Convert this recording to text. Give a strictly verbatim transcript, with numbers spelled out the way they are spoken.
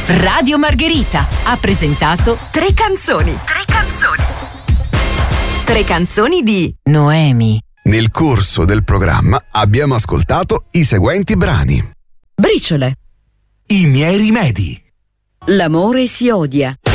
Radio Margherita ha presentato Tre canzoni. Tre canzoni. Tre canzoni di Noemi. Nel corso del programma abbiamo ascoltato i seguenti brani: Briciole. I miei rimedi. L'amore si odia.